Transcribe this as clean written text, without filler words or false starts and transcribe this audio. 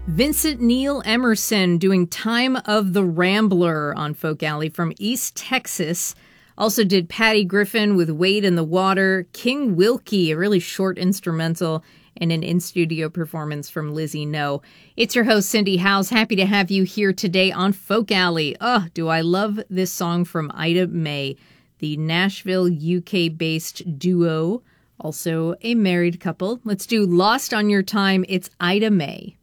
Vincent Neil Emerson doing Time of the Rambler on Folk Alley from East Texas. Also did Patty Griffin with Wade in the Water, King Wilkie, a really short instrumental, and an in-studio performance from Lizzie No. It's your host, Cindy Howes. Happy to have you here today on Folk Alley. Oh, do I love this song from Ida May, the Nashville, UK-based duo, also a married couple. Let's do Lost on Your Time. It's Ida May.